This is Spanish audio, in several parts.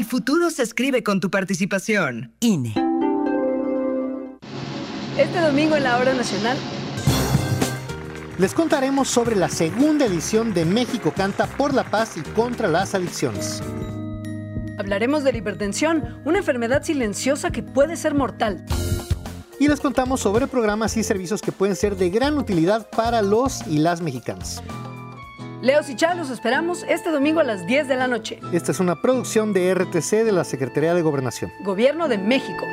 El futuro se escribe con tu participación. INE. Este domingo en la Hora Nacional les contaremos sobre la segunda edición de México Canta por la Paz y contra las adicciones. hablaremos de la hipertensión, una enfermedad silenciosa que puede ser mortal. Y les contamos sobre programas y servicios que pueden ser de gran utilidad para los y las mexicanos. Leos y Chá, los esperamos este domingo a las 10 de la noche. Esta es una producción de RTC de la Secretaría de Gobernación. Gobierno de México.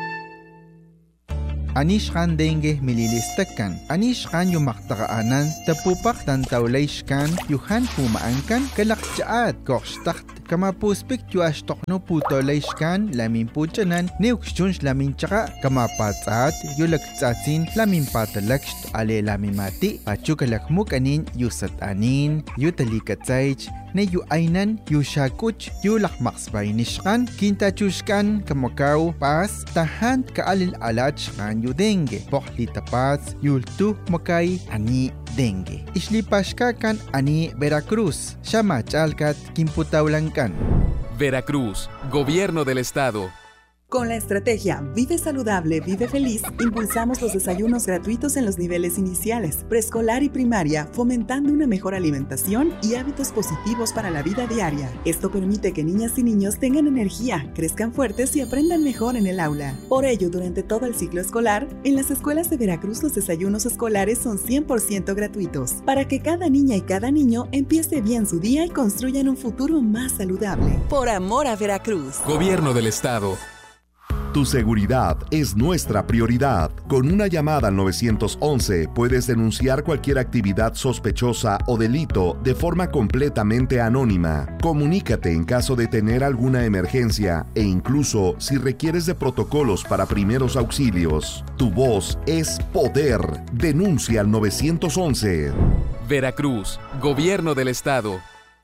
Anishkan dengue mililistakan. Anishkan yumaktaanan tapupak tantawlayshkan yuhan pumaankan kalakchaat korshtakt kamapuspik yuashtokno putolayshkan lamin puchanan neukshunsh lamin chaka kamapatsaat yulaktsatsin lamin patalakst ale lamimati pachukalakmukanin yusatanin yutalikatsaych ne yu ainan yu shakuch yu lakmaksbainishkan kintachushkan kamakaw pas tahan kaalil alachkan yu dengue pohlita pas yultu makay ani dengue islipashkakan ani Veracruz shamachalkat kimputawlankan. Veracruz, Gobierno del Estado. Con la estrategia Vive Saludable, Vive Feliz, impulsamos los desayunos gratuitos en los niveles iniciales, preescolar y primaria, fomentando una mejor alimentación y hábitos positivos para la vida diaria. Esto permite que niñas y niños tengan energía, crezcan fuertes y aprendan mejor en el aula. Por ello, durante todo el ciclo escolar, en las escuelas de Veracruz los desayunos escolares son 100% gratuitos, para que cada niña y cada niño empiece bien su día y construyan un futuro más saludable. Por amor a Veracruz. Gobierno del Estado. Tu seguridad es nuestra prioridad. Con una llamada al 911 puedes denunciar cualquier actividad sospechosa o delito de forma completamente anónima. Comunícate en caso de tener alguna emergencia e incluso si requieres de protocolos para primeros auxilios. Tu voz es poder. Denuncia al 911. Veracruz, Gobierno del Estado.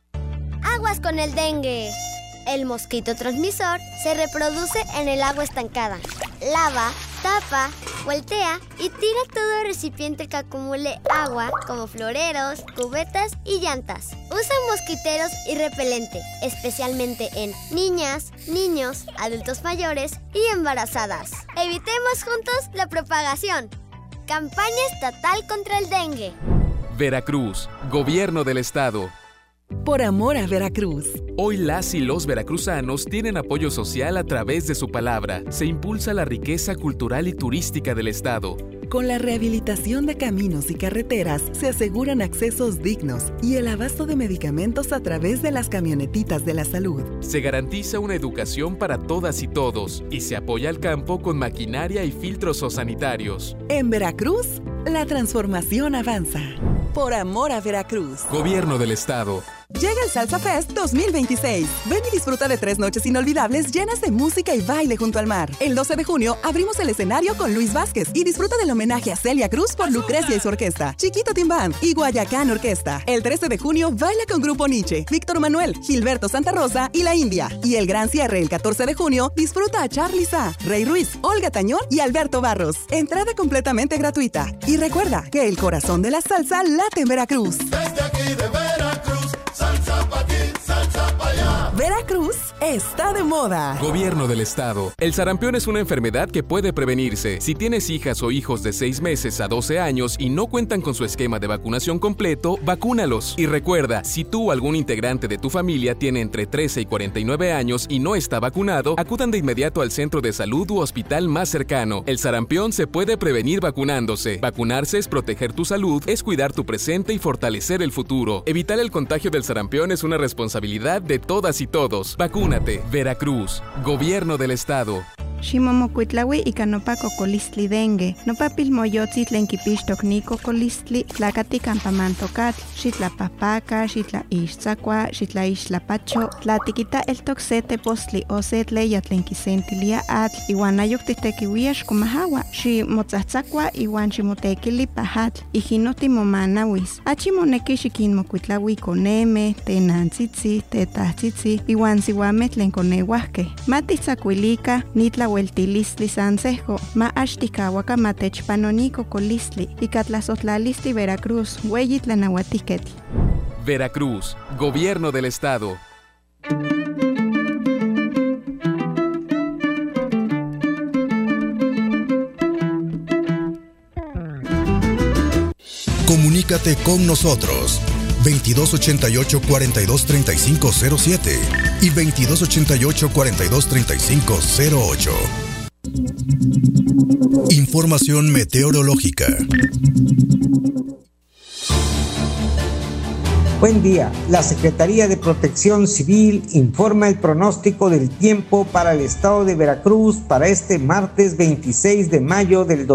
Aguas con el dengue. El mosquito transmisor se reproduce en el agua estancada. Lava, tapa, voltea y tira todo recipiente que acumule agua, como floreros, cubetas y llantas. Usa mosquiteros y repelente, especialmente en niñas, niños, adultos mayores y embarazadas. Evitemos juntos la propagación. Campaña estatal contra el dengue. Veracruz, Gobierno del Estado. Por amor a Veracruz. Hoy las y los veracruzanos tienen apoyo social a través de su palabra. Se impulsa la riqueza cultural y turística del Estado. Con la rehabilitación de caminos y carreteras se aseguran accesos dignos y el abasto de medicamentos a través de las camionetitas de la salud. Se garantiza una educación para todas y todos y se apoya al campo con maquinaria y filtros zoosanitarios. En Veracruz, la transformación avanza. Por amor a Veracruz. Gobierno del Estado. Llega el Salsa Fest 2026. Ven y disfruta de 3 noches inolvidables llenas de música y baile junto al mar. El 12 de junio abrimos el escenario con Luis Vázquez y disfruta del homenaje a Celia Cruz por Lucrecia y su orquesta, Chiquito Team Band y Guayacán Orquesta. El 13 de junio baila con Grupo Nietzsche, Víctor Manuel, Gilberto Santa Rosa y La India. Y el gran cierre el 14 de junio disfruta a Charly Sa, Rey Ruiz, Olga Tañón y Alberto Barros. Entrada completamente gratuita. Y recuerda que el corazón de la salsa late en Veracruz. Desde aquí de Veracruz, salsa pa' aquí, salsa pa' allá. Veracruz está de moda. Gobierno del Estado. El sarampión es una enfermedad que puede prevenirse. Si tienes hijas o hijos de 6 meses a 12 años y no cuentan con su esquema de vacunación completo, vacúnalos. Y recuerda, si tú o algún integrante de tu familia tiene entre 13 y 49 años y no está vacunado, acudan de inmediato al centro de salud u hospital más cercano. El sarampión se puede prevenir vacunándose. Vacunarse es proteger tu salud, es cuidar tu presente y fortalecer el futuro. Evitar el contagio del sarampión es una responsabilidad de todas y todos. Vacúnate. Veracruz, Gobierno del Estado. Ximomocuitlaui ika nopa cocolistli dengue. Nopa pilmoyotzi tlen kipixtok ni cocolistli tlakati campamantokatl. Xitlapahpaka, xitlaixtzakua, xitlaixtlapacho. Tlatikita eltok se tepostli o se tleya tlen kisentilia atl. Iwan ayok titekiuia xkomahawa. Ximotzatzakua iwan ximotekili pahatl. Ijino timomanawis. Achimoneki xikinmocuitlaui koneme, tenantzitzi, tetahtzitzi, iwan siuameh tlen koneuahkeh. Matitzakuilika, nitla Hueltilistli Sansejo, ma axtikawaka matechpanoniko colistli, ikatlazotlalistli Veracruz, Hueyitlanauatiketl. Veracruz, Gobierno del Estado. Comunícate con nosotros. 2288-423507 y 2288-423508. Información meteorológica. Buen día. La Secretaría de Protección Civil informa el pronóstico del tiempo para el estado de Veracruz para este martes 26 de mayo del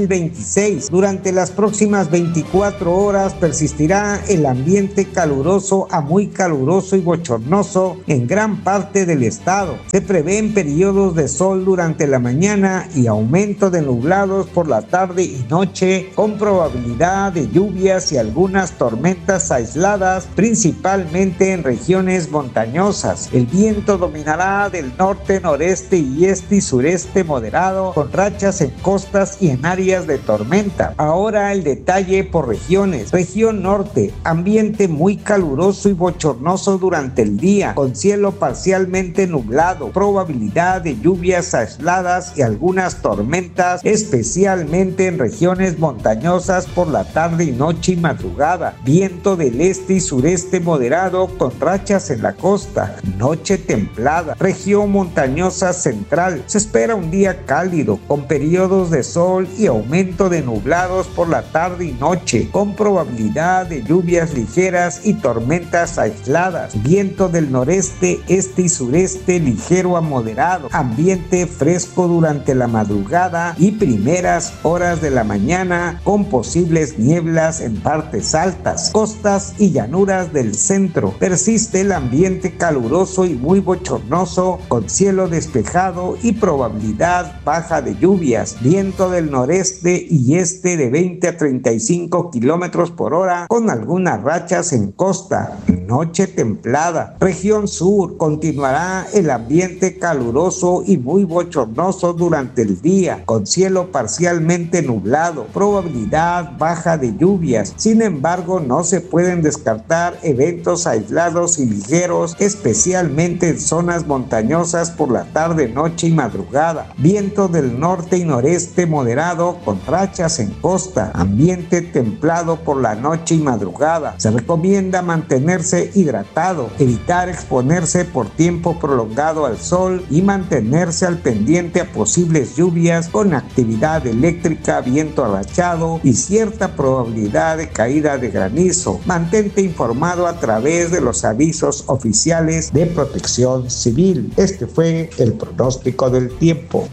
2026. Durante las próximas 24 horas persistirá el ambiente caluroso a muy caluroso y bochornoso en gran parte del estado. Se prevén periodos de sol durante la mañana y aumento de nublados por la tarde y noche, con probabilidad de lluvias y algunas tormentas aisladas, principalmente en regiones montañosas. El viento dominará del norte, noreste y este y sureste moderado, con rachas en costas y en áreas de tormenta. Ahora el detalle por regiones. Región norte, ambiente muy caluroso y bochornoso durante el día, con cielo parcialmente nublado, probabilidad de lluvias aisladas y algunas tormentas, especialmente en regiones montañosas por la tarde y noche y madrugada. Viento del este y sureste moderado con rachas en la costa. Noche templada. Región montañosa central. Se espera un día cálido con periodos de sol y aumento de nublados por la tarde y noche, con probabilidad de lluvias ligeras y tormentas aisladas. Viento del noreste, este y sureste ligero a moderado. Ambiente fresco durante la madrugada y primeras horas de la mañana, con posibles nieblas en partes altas. Costas y llanuras del centro. Persiste el ambiente caluroso y muy bochornoso, con cielo despejado y probabilidad baja de lluvias. Viento del noreste y este de 20 a 35 kilómetros por hora, con algunas rachas en costa. Noche templada. Región sur, continuará el ambiente caluroso y muy bochornoso durante el día, con cielo parcialmente nublado, probabilidad baja de lluvias. Sin embargo, no se pueden descartar eventos aislados y ligeros, especialmente en zonas montañosas por la tarde, noche y madrugada. Viento del norte y noreste moderado, con rachas en costa. Ambiente templado por la noche y madrugada. Se recomienda mantenerse hidratado, evitar exponerse por tiempo prolongado al sol y mantenerse al pendiente a posibles lluvias con actividad eléctrica, viento arrachado y cierta probabilidad de caída de granizo. Mantente informado a través de los avisos oficiales de Protección Civil. Este fue el pronóstico del tiempo.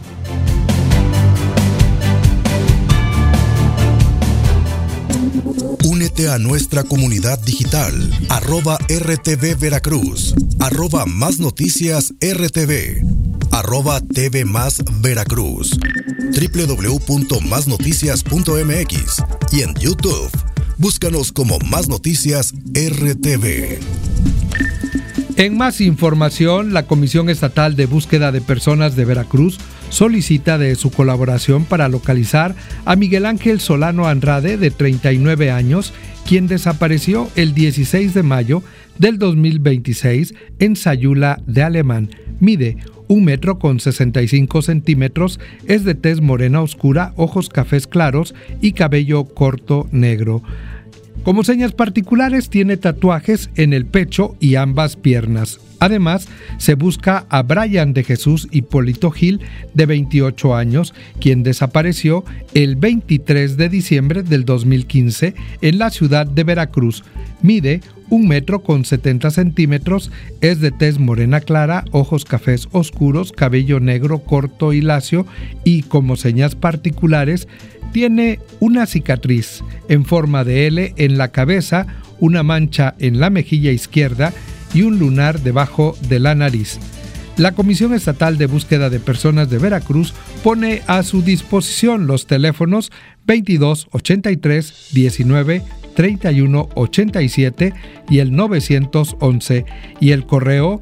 Únete a nuestra comunidad digital, @RTV Veracruz, @Más Noticias RTV, @TV Más Veracruz, www.masnoticias.mx y en YouTube. Búscanos como Más Noticias RTV. En más información, la Comisión Estatal de Búsqueda de Personas de Veracruz solicita de su colaboración para localizar a Miguel Ángel Solano Andrade, de 39 años, quien desapareció el 16 de mayo del 2026 en Sayula de Alemán. Mide 1 metro con 65 centímetros, es de tez morena oscura, ojos cafés claros y cabello corto negro. Como señas particulares, tiene tatuajes en el pecho y ambas piernas. Además, se busca a Brian de Jesús Hipólito Gil, de 28 años, quien desapareció el 23 de diciembre del 2015 en la ciudad de Veracruz. Mide 1 metro con 70 centímetros, es de tez morena clara, ojos cafés oscuros, cabello negro corto y lacio, y como señas particulares, tiene una cicatriz en forma de L en la cabeza, una mancha en la mejilla izquierda y un lunar debajo de la nariz. La Comisión Estatal de Búsqueda de Personas de Veracruz pone a su disposición los teléfonos 22 83 19 31 87 y el 911 y el correo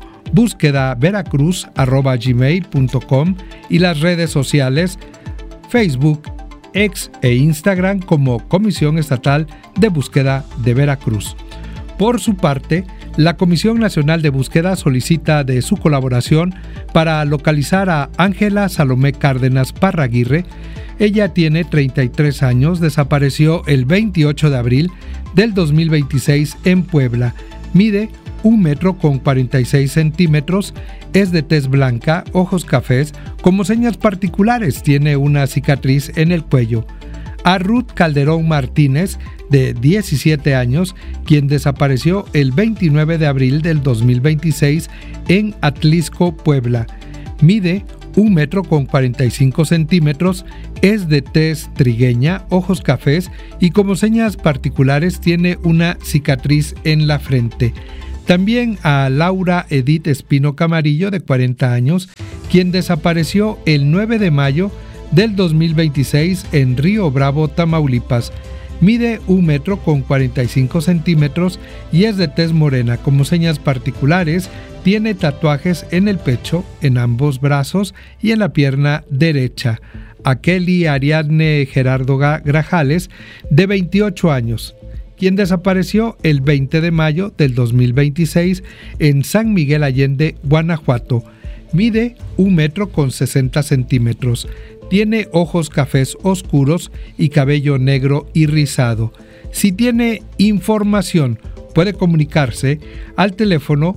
búsquedaveracruz@gmail.com y las redes sociales Facebook, X e Instagram como Comisión Estatal de Búsqueda de Veracruz. Por su parte, la Comisión Nacional de Búsqueda solicita de su colaboración para localizar a Ángela Salomé Cárdenas Parraguirre. Ella tiene 33 años, desapareció el 28 de abril del 2026 en Puebla. Mide 1 metro con 46 centímetros, es de tez blanca, ojos cafés, como señas particulares, tiene una cicatriz en el cuello. A Ruth Calderón Martínez, de 17 años, quien desapareció el 29 de abril del 2026 en Atlisco, Puebla. Mide 1 metro con 45 centímetros, es de tez trigueña, ojos cafés y como señas particulares tiene una cicatriz en la frente. También a Laura Edith Espino Camarillo, de 40 años, quien desapareció el 9 de mayo del 2026 en Río Bravo, Tamaulipas. Mide 1 metro con 45 centímetros y es de tez morena. Como señas particulares, tiene tatuajes en el pecho, en ambos brazos y en la pierna derecha. A Kelly Ariadne Gerardo Grajales, de 28 años, quien desapareció el 20 de mayo del 2026 en San Miguel Allende, Guanajuato. Mide 1 metro con 60 centímetros. Tiene ojos cafés oscuros y cabello negro y rizado. Si tiene información, puede comunicarse al teléfono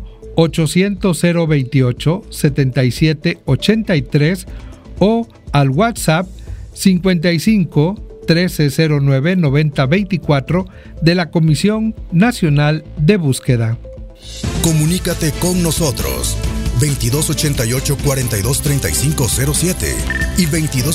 800-028-7783 o al WhatsApp 55 1309 9024 de la Comisión Nacional de Búsqueda. Comunícate con nosotros 2288-423507 y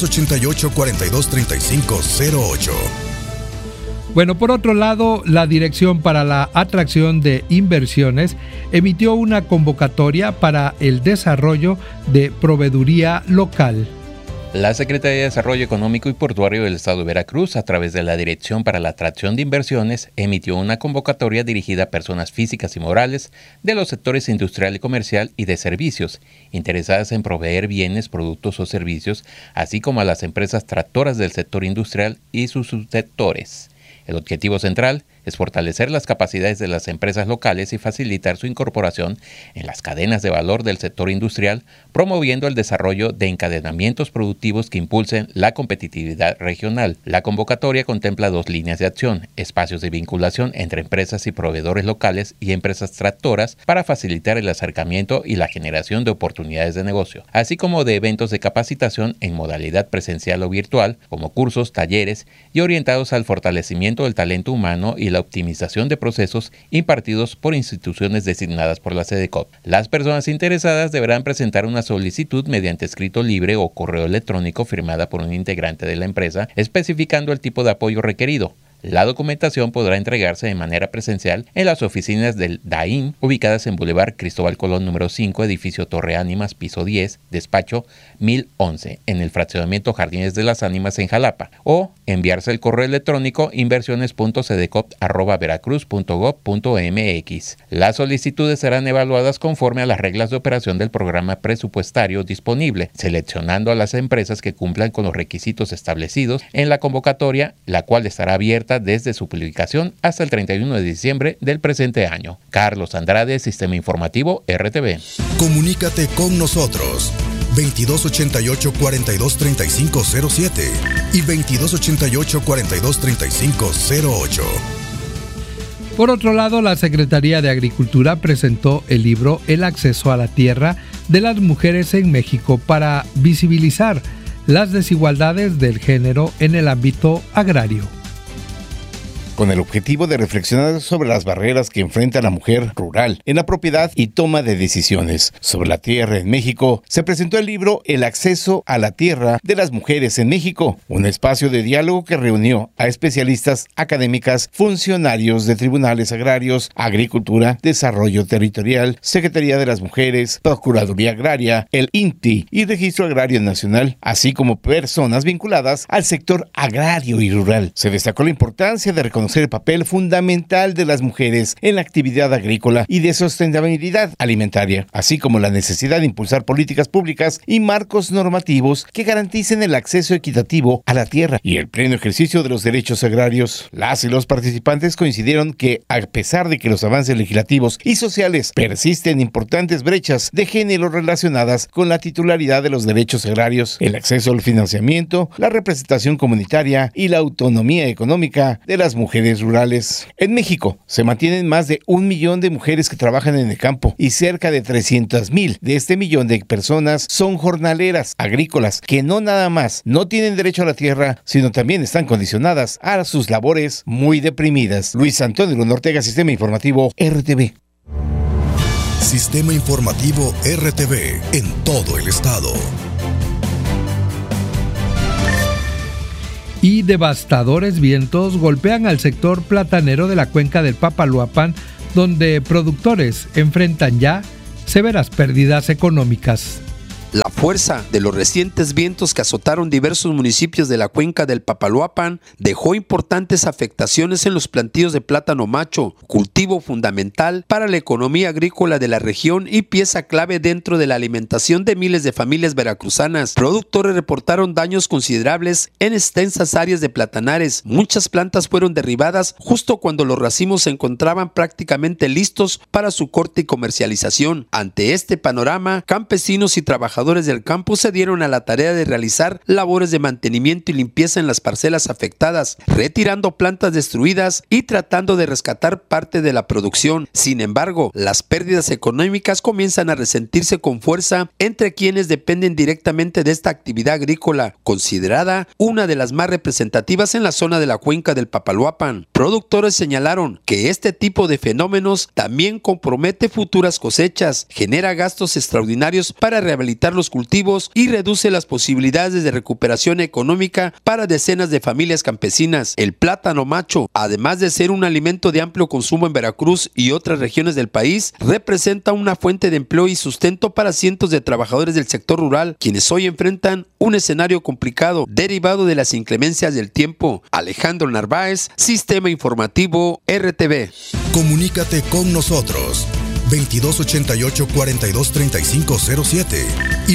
2288-423508. Bueno, por otro lado, la Dirección para la Atracción de Inversiones emitió una convocatoria para el desarrollo de proveeduría local. La Secretaría de Desarrollo Económico y Portuario del Estado de Veracruz, a través de la Dirección para la Atracción de Inversiones, emitió una convocatoria dirigida a personas físicas y morales de los sectores industrial y comercial y de servicios, interesadas en proveer bienes, productos o servicios, así como a las empresas tractoras del sector industrial y sus subsectores. El objetivo central es fortalecer las capacidades de las empresas locales y facilitar su incorporación en las cadenas de valor del sector industrial, promoviendo el desarrollo de encadenamientos productivos que impulsen la competitividad regional. La convocatoria contempla 2 líneas de acción: espacios de vinculación entre empresas y proveedores locales y empresas tractoras para facilitar el acercamiento y la generación de oportunidades de negocio, así como de eventos de capacitación en modalidad presencial o virtual, como cursos, talleres y orientados al fortalecimiento del talento humano y la optimización de procesos impartidos por instituciones designadas por la SEDECOP. Las personas interesadas deberán presentar una solicitud mediante escrito libre o correo electrónico firmada por un integrante de la empresa, especificando el tipo de apoyo requerido. La documentación podrá entregarse de manera presencial en las oficinas del DAIN, ubicadas en Boulevard Cristóbal Colón número 5, edificio Torre Ánimas, piso 10, despacho 1011, en el fraccionamiento Jardines de las Ánimas en Jalapa, o enviarse el correo electrónico inversiones.cedecop@veracruz.gov.mx. Las solicitudes serán evaluadas conforme a las reglas de operación del programa presupuestario disponible, seleccionando a las empresas que cumplan con los requisitos establecidos en la convocatoria, la cual estará abierta desde su publicación hasta el 31 de diciembre del presente año. Carlos Andrade, Sistema Informativo RTV. Comunícate con nosotros 2288-423507 y 2288-423508. Por otro lado, la Secretaría de Agricultura presentó el libro El acceso a la tierra de las mujeres en México para visibilizar las desigualdades del género en el ámbito agrario. Con el objetivo de reflexionar sobre las barreras que enfrenta la mujer rural en la propiedad y toma de decisiones sobre la tierra en México, se presentó el libro El acceso a la tierra de las mujeres en México, un espacio de diálogo que reunió a especialistas, académicas, funcionarios de tribunales agrarios, agricultura, desarrollo territorial, Secretaría de las Mujeres, Procuraduría Agraria, el INTI y Registro Agrario Nacional, así como personas vinculadas al sector agrario y rural. Se destacó la importancia de reconocer el papel fundamental de las mujeres en la actividad agrícola y de sostenibilidad alimentaria, así como la necesidad de impulsar políticas públicas y marcos normativos que garanticen el acceso equitativo a la tierra y el pleno ejercicio de los derechos agrarios. Las y los participantes coincidieron que, a pesar de que los avances legislativos y sociales persisten importantes brechas de género relacionadas con la titularidad de los derechos agrarios, el acceso al financiamiento, la representación comunitaria y la autonomía económica de las mujeres mujeres rurales. En México se mantienen más de 1 millón de mujeres que trabajan en el campo y cerca de 300,000 de este millón de personas son jornaleras agrícolas que no nada más no tienen derecho a la tierra, sino también están condicionadas a sus labores muy deprimidas. Luis Antonio Luna Ortega, Sistema Informativo RTV. Sistema Informativo RTV en todo el estado. Y devastadores vientos golpean al sector platanero de la cuenca del Papaloapan, donde productores enfrentan ya severas pérdidas económicas. La fuerza de los recientes vientos que azotaron diversos municipios de la cuenca del Papaloapan dejó importantes afectaciones en los plantíos de plátano macho, cultivo fundamental para la economía agrícola de la región y pieza clave dentro de la alimentación de miles de familias veracruzanas. Productores reportaron daños considerables en extensas áreas de platanares. Muchas plantas fueron derribadas justo cuando los racimos se encontraban prácticamente listos para su corte y comercialización. Ante este panorama, campesinos y trabajadores del campo se dieron a la tarea de realizar labores de mantenimiento y limpieza en las parcelas afectadas, retirando plantas destruidas y tratando de rescatar parte de la producción. Sin embargo, las pérdidas económicas comienzan a resentirse con fuerza entre quienes dependen directamente de esta actividad agrícola, considerada una de las más representativas en la zona de la cuenca del Papaloapan. Productores señalaron que este tipo de fenómenos también compromete futuras cosechas, genera gastos extraordinarios para rehabilitar los cultivos y reduce las posibilidades de recuperación económica para decenas de familias campesinas. El plátano macho, además de ser un alimento de amplio consumo en Veracruz y otras regiones del país, representa una fuente de empleo y sustento para cientos de trabajadores del sector rural, quienes hoy enfrentan un escenario complicado derivado de las inclemencias del tiempo. Alejandro Narváez, Sistema Informativo RTV. Comunícate con nosotros 2288-423507 y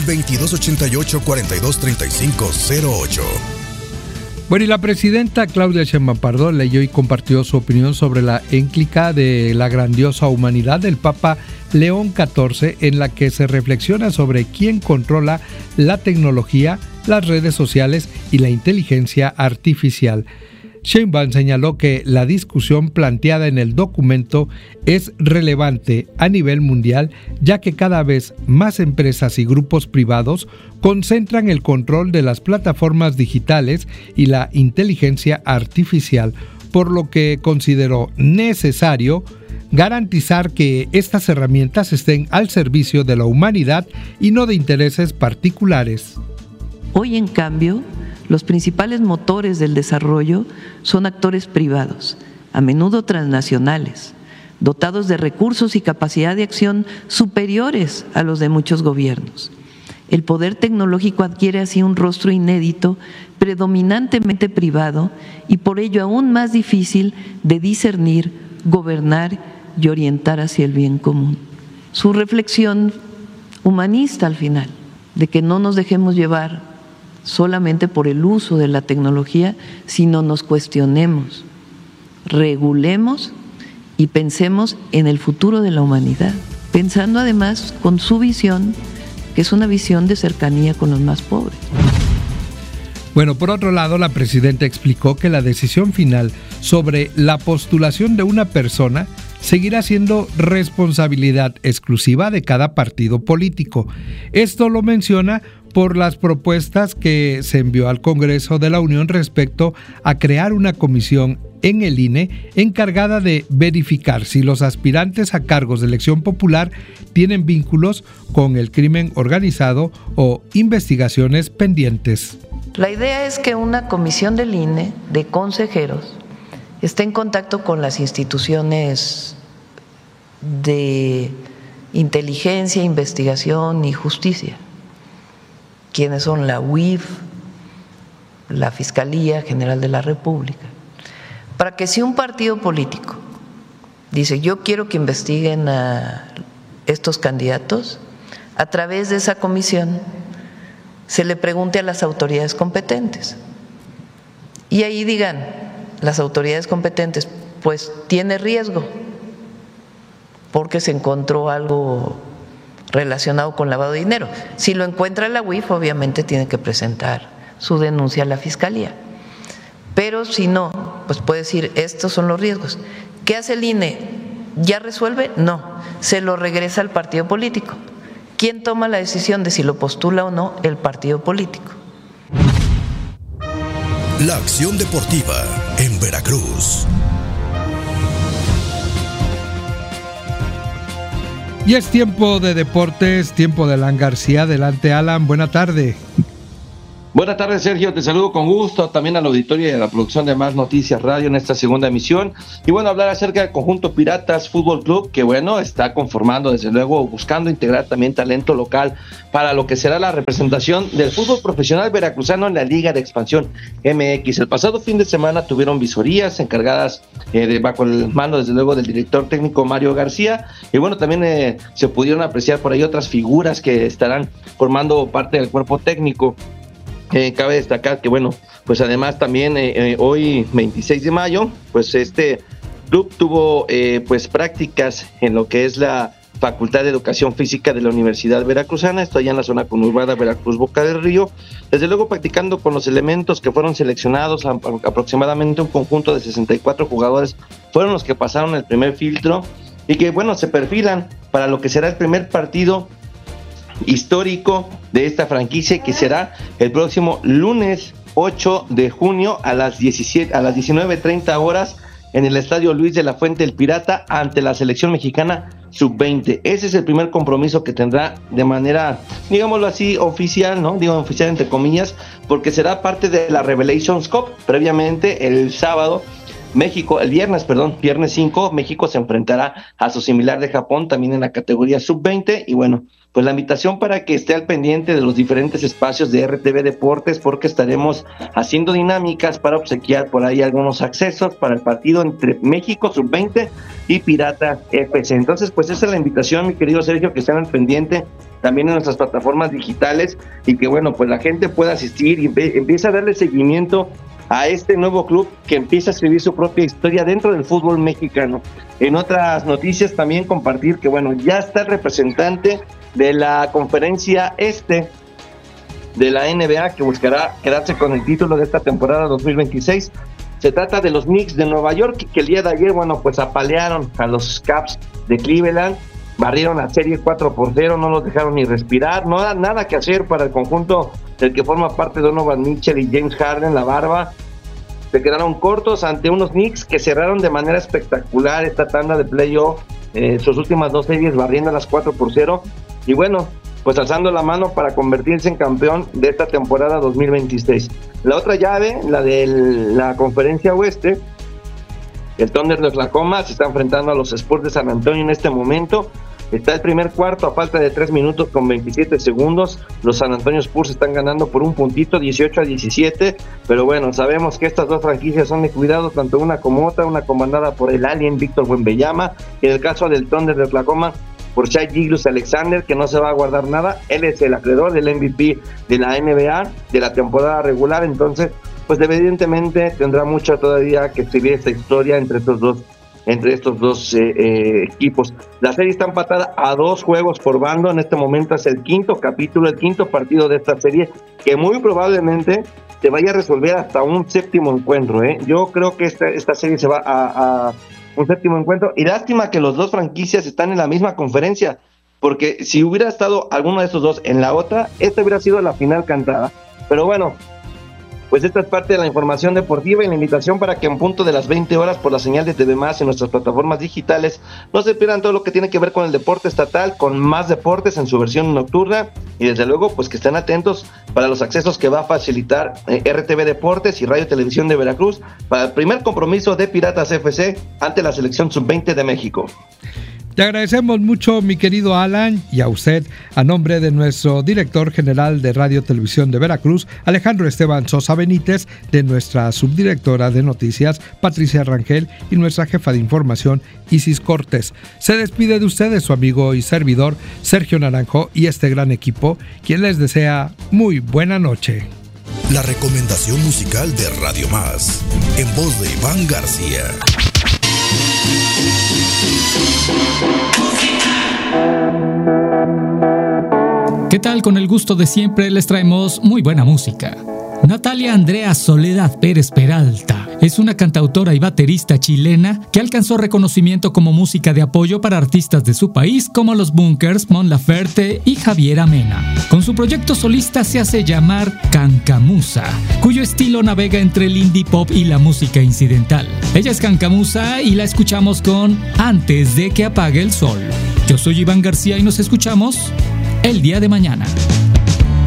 2288-423508. Bueno, y la presidenta Claudia Sheinbaum Pardo leyó y compartió su opinión sobre la encíclica de la grandiosa humanidad del Papa León XIV, en la que se reflexiona sobre quién controla la tecnología, las redes sociales y la inteligencia artificial. Sheinbaum señaló que la discusión planteada en el documento es relevante a nivel mundial, ya que cada vez más empresas y grupos privados concentran el control de las plataformas digitales y la inteligencia artificial, por lo que consideró necesario garantizar que estas herramientas estén al servicio de la humanidad y no de intereses particulares. Hoy, en cambio, los principales motores del desarrollo son actores privados, a menudo transnacionales, dotados de recursos y capacidad de acción superiores a los de muchos gobiernos. El poder tecnológico adquiere así un rostro inédito, predominantemente privado y por ello aún más difícil de discernir, gobernar y orientar hacia el bien común. Su reflexión humanista al final, de que no nos dejemos llevar solamente por el uso de la tecnología, sino nos cuestionemos, regulemos y pensemos en el futuro de la humanidad, pensando además con su visión, que es una visión de cercanía con los más pobres. Bueno, por otro lado, la presidenta explicó que la decisión final sobre la postulación de una persona seguirá siendo responsabilidad exclusiva de cada partido político. Esto lo menciona por las propuestas que se envió al Congreso de la Unión respecto a crear una comisión en el INE encargada de verificar si los aspirantes a cargos de elección popular tienen vínculos con el crimen organizado o investigaciones pendientes. La idea es que una comisión del INE de consejeros esté en contacto con las instituciones de inteligencia, investigación y justicia, quienes son la UIF, la Fiscalía General de la República, para que si un partido político dice yo quiero que investiguen a estos candidatos, a través de esa comisión se le pregunte a las autoridades competentes y ahí digan las autoridades competentes, pues tiene riesgo porque se encontró algo relacionado con lavado de dinero. Si lo encuentra la UIF, obviamente tiene que presentar su denuncia a la Fiscalía, pero si no, pues puede decir, estos son los riesgos. ¿Qué hace el INE? ¿Ya resuelve? No, se lo regresa al partido político. ¿Quién toma la decisión de si lo postula o no? El partido político. La acción deportiva en Veracruz. Y es tiempo de deportes, tiempo de Alan García. Adelante, Alan, buena tarde. Buenas tardes, Sergio, te saludo con gusto, también al auditorio y a la producción de Más Noticias Radio en esta segunda emisión. Y bueno, hablar acerca del conjunto Piratas Fútbol Club, que bueno, está conformando, desde luego, buscando integrar también talento local para lo que será la representación del fútbol profesional veracruzano en la Liga de Expansión MX. El pasado fin de semana tuvieron visorías encargadas bajo el mando, desde luego, del director técnico Mario García, y bueno, también se pudieron apreciar por ahí otras figuras que estarán formando parte del cuerpo técnico. Cabe destacar que bueno, pues además también hoy 26 de mayo, pues este club tuvo pues prácticas en lo que es la Facultad de Educación Física de la Universidad Veracruzana, esto allá en la zona conurbada Veracruz Boca del Río, desde luego practicando con los elementos que fueron seleccionados, aproximadamente un conjunto de 64 jugadores fueron los que pasaron el primer filtro y que bueno, se perfilan para lo que será el primer partido histórico de esta franquicia, que será el próximo lunes 8 de junio a las 19:30 horas en el Estadio Luis de la Fuente El Pirata ante la selección mexicana sub-20. Ese es el primer compromiso que tendrá de manera, digámoslo así, oficial, ¿no? Digo oficial entre comillas, porque será parte de la Revelations Cup. Previamente, el viernes 5, México se enfrentará a su similar de Japón, también en la categoría sub-20, y bueno, pues la invitación para que esté al pendiente de los diferentes espacios de RTV Deportes, porque estaremos haciendo dinámicas para obsequiar por ahí algunos accesos para el partido entre México sub-20 y Piratas FC. Entonces, pues esa es la invitación, mi querido Sergio, que estén al pendiente también en nuestras plataformas digitales y que bueno, pues la gente pueda asistir y empiece a darle seguimiento a este nuevo club que empieza a escribir su propia historia dentro del fútbol mexicano. En otras noticias también compartir que bueno, ya está el representante de la conferencia de la NBA que buscará quedarse con el título de esta temporada 2026. Se trata de los Knicks de Nueva York, que el día de ayer, bueno, pues apalearon a los Cavs de Cleveland, barrieron la serie 4-0, no los dejaron ni respirar, no da nada que hacer para el conjunto del que forma parte Donovan Mitchell y James Harden, la barba. Se quedaron cortos ante unos Knicks que cerraron de manera espectacular esta tanda de playoff, sus últimas dos series barriendo las 4-0, y bueno, pues alzando la mano para convertirse en campeón de esta temporada 2026. La otra llave, la de la conferencia oeste, el Thunder de Oklahoma se está enfrentando a los Spurs de San Antonio en este momento. Está el primer cuarto a falta de 3 minutos con 27 segundos. Los San Antonio Spurs están ganando por un puntito, 18-17. Pero bueno, sabemos que estas dos franquicias son de cuidado, tanto una como otra, una comandada por el Alien Víctor Wembanyama. En el caso del Thunder de Oklahoma, por Shai Gilgeous-Alexander, que no se va a guardar nada. Él es el acreedor del MVP de la NBA de la temporada regular. Entonces, pues evidentemente tendrá mucho todavía que escribir esta historia entre estos dos equipos. La serie está empatada a 2 juegos por bando. En este momento es el quinto partido de esta serie, que muy probablemente se vaya a resolver hasta un séptimo encuentro. Yo creo que esta serie se va a un séptimo encuentro, y lástima que los dos franquicias están en la misma conferencia, porque si hubiera estado alguno de estos dos en la otra, esta hubiera sido la final cantada. Pero bueno, pues esta es parte de la información deportiva y la invitación para que en punto de las 20 horas por la señal de TV+ en nuestras plataformas digitales no se pierdan todo lo que tiene que ver con el deporte estatal, con Más Deportes en su versión nocturna, y desde luego pues que estén atentos para los accesos que va a facilitar RTV Deportes y Radio Televisión de Veracruz para el primer compromiso de Piratas FC ante la selección sub-20 de México. Te agradecemos mucho, mi querido Alan, y a usted, a nombre de nuestro director general de Radio Televisión de Veracruz, Alejandro Esteban Sosa Benítez, de nuestra subdirectora de noticias, Patricia Rangel, y nuestra jefa de información, Isis Cortés. Se despide de ustedes su amigo y servidor, Sergio Naranjo, y este gran equipo, quien les desea muy buena noche. La recomendación musical de Radio Más, en voz de Iván García. ¿Qué tal? Con el gusto de siempre les traemos muy buena música. Natalia Andrea Soledad Pérez Peralta es una cantautora y baterista chilena que alcanzó reconocimiento como música de apoyo para artistas de su país como Los Bunkers, Mon Laferte y Javier Amena. Con su proyecto solista se hace llamar Cancamusa, cuyo estilo navega entre el indie pop y la música incidental. Ella es Cancamusa y la escuchamos con Antes de que apague el sol. Yo soy Iván García y nos escuchamos el día de mañana.